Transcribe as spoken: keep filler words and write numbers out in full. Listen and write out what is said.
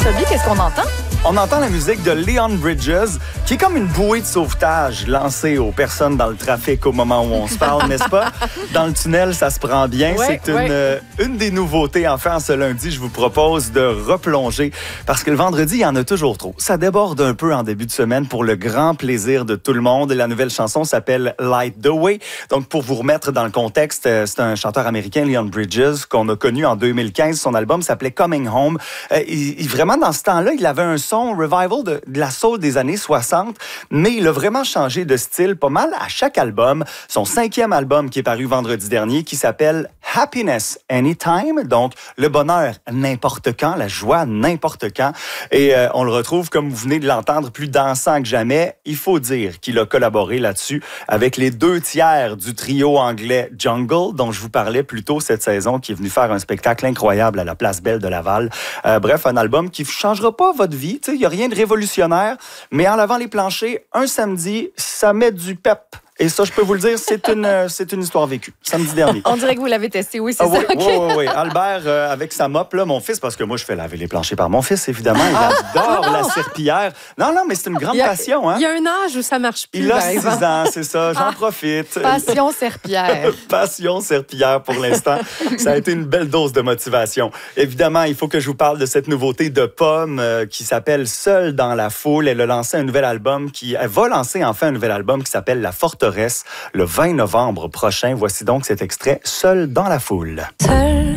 Toby, qu'est-ce qu'on entend? On entend la musique de Leon Bridges, qui est comme une bouée de sauvetage lancée aux personnes dans le trafic au moment où on se parle, n'est-ce pas? Dans le tunnel, ça se prend bien. Ouais, C'est ouais. une, euh, une des nouveautés. Enfin, ce lundi, je vous propose de replonger parce que le vendredi, il y en a toujours trop. Ça déborde un peu en début de semaine pour le grand plaisir de tout le monde. La nouvelle chanson s'appelle Light the Way. Donc, pour vous remettre dans le contexte, euh, c'est un chanteur américain, Leon Bridges, qu'on a connu en deux mille quinze. Son album s'appelait Coming Home. Euh, il, il, vraiment, dans ce temps-là, il avait un son revival de, de la soul des années soixante, mais il a vraiment changé de style pas mal à chaque album. Son cinquième album qui est paru vendredi dernier, qui s'appelle Happiness Anytime, donc le bonheur n'importe quand, la joie n'importe quand. Et euh, on le retrouve, comme vous venez de l'entendre, plus dansant que jamais. Il faut dire qu'il a collaboré là-dessus avec les deux tiers du trio anglais Jungle, dont je vous parlais plus tôt cette saison, qui est venu faire un spectacle incroyable à la Place Belle de Laval. Euh, bref, un album qui ne changera pas votre vie. Il n'y a rien de révolutionnaire, mais en lavant les planchers, un samedi, ça met du pep. Et ça, je peux vous le dire, c'est une, c'est une histoire vécue. Samedi dernier. On dirait que vous l'avez testé, oui, c'est ah, ça. Oui, okay. oui, oui, oui. Albert, euh, avec sa mop, là, mon fils, parce que moi, je fais laver les planchers par mon fils, évidemment. Il adore Ah, la serpillière. Non, non, mais c'est une grande il a, passion. Hein? Il y a un âge où ça marche plus. Il a six ans, c'est ça. J'en ah, profite. Passion serpillière. Passion serpillière pour l'instant. Ça a été une belle dose de motivation. Évidemment, il faut que je vous parle de cette nouveauté de Pomme euh, qui s'appelle Seule dans la foule. Elle a lancé un nouvel album qui... Elle va lancer enfin un nouvel album qui s'appelle La Forteresse le vingt novembre prochain. Voici donc cet extrait Seul dans la foule. Seul